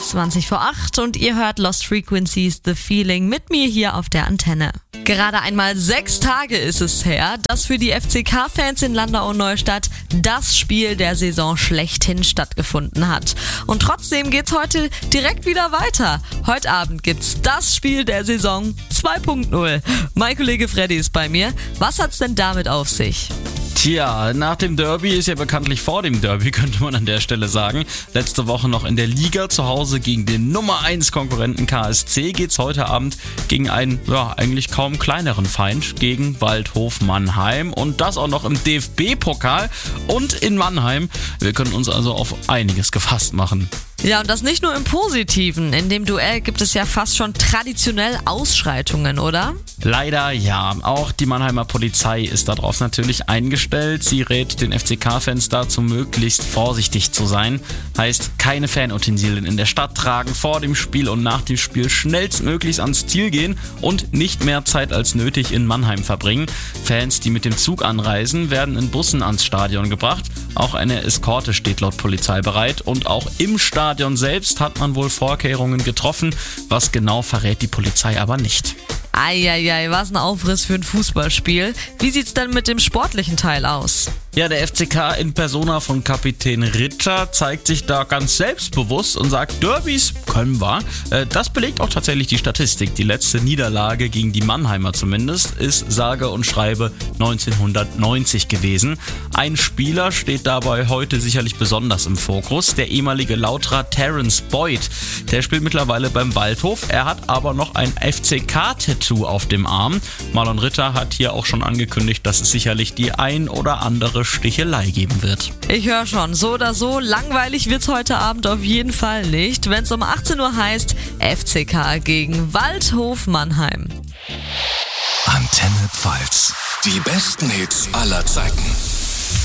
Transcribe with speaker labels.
Speaker 1: 20 vor 8 und ihr hört Lost Frequencies, The Feeling mit mir hier auf der Antenne. Gerade einmal 6 Tage ist es her, dass für die FCK-Fans in Landau-Neustadt das Spiel der Saison schlechthin stattgefunden hat. Und trotzdem geht's heute direkt wieder weiter. Heute Abend gibt's das Spiel der Saison 2.0. Mein Kollege Freddy ist bei mir. Was hat's denn damit auf sich?
Speaker 2: Tja, nach dem Derby ist ja bekanntlich vor dem Derby, könnte man an der Stelle sagen. Letzte Woche noch in der Liga zu Hause gegen den Nummer 1 Konkurrenten KSC geht's heute Abend gegen einen, eigentlich kaum kleineren Feind, gegen Waldhof Mannheim und das auch noch im DFB-Pokal und in Mannheim. Wir können uns also auf einiges gefasst machen.
Speaker 1: Ja, und das nicht nur im Positiven. In dem Duell gibt es ja fast schon traditionell Ausschreitungen, oder?
Speaker 2: Leider ja. Auch die Mannheimer Polizei ist darauf natürlich eingestellt. Sie rät den FCK-Fans dazu, möglichst vorsichtig zu sein. Heißt, keine Fanutensilien in der Stadt tragen, vor dem Spiel und nach dem Spiel schnellstmöglichst ans Ziel gehen und nicht mehr Zeit als nötig in Mannheim verbringen. Fans, die mit dem Zug anreisen, werden in Bussen ans Stadion gebracht. Auch eine Eskorte steht laut Polizei bereit und auch im Stadion selbst hat man wohl Vorkehrungen getroffen. Was genau verrät die Polizei aber nicht.
Speaker 1: Eieiei, was ein Aufriss für ein Fußballspiel. Wie sieht's denn mit dem sportlichen Teil aus?
Speaker 2: Ja, der FCK in Persona von Kapitän Ritter zeigt sich da ganz selbstbewusst und sagt, Derbys können wir. Das belegt auch tatsächlich die Statistik. Die letzte Niederlage gegen die Mannheimer zumindest ist sage und schreibe 1990 gewesen. Ein Spieler steht dabei heute sicherlich besonders im Fokus, der ehemalige Lauterer Terence Boyd. Der spielt mittlerweile beim Waldhof, er hat aber noch ein FCK-Tattoo auf dem Arm. Marlon Ritter hat hier auch schon angekündigt, dass es sicherlich die ein oder andere Stichelei geben wird.
Speaker 1: Ich höre schon, so oder so, langweilig wird's heute Abend auf jeden Fall nicht, wenn es um 18 Uhr heißt FCK gegen Waldhof Mannheim.
Speaker 3: Antenne Pfalz. Die besten Hits aller Zeiten.